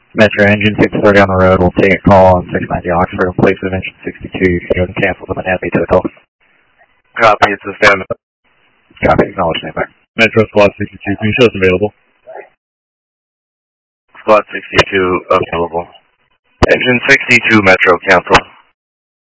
Metro engine 630 on the road. We'll take a call on 690 Oxford in place of engine 62. You can go and cancel them and happy to the call. Copy, it's a stand. Copy, acknowledge standby. Metro Squad 62, can you show us available? Squad 62 available. Engine 62 Metro, cancel.